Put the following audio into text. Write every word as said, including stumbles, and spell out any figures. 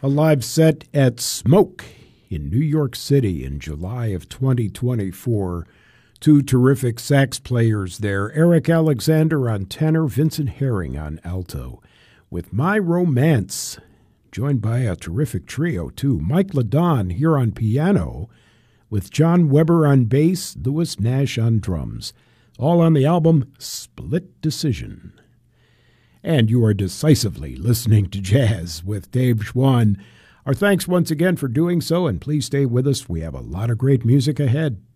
A live set at Smoke in New York City in July of twenty twenty-four. Two terrific sax players there, Eric Alexander on tenor, Vincent Herring on alto, with My Romance, joined by a terrific trio too. Mike LaDon here on piano, with John Weber on bass, Louis Nash on drums, all on the album Split Decision. And you are decisively listening to Jazz with Dave Schwann. Our thanks once again for doing so, and please stay with us. We have a lot of great music ahead.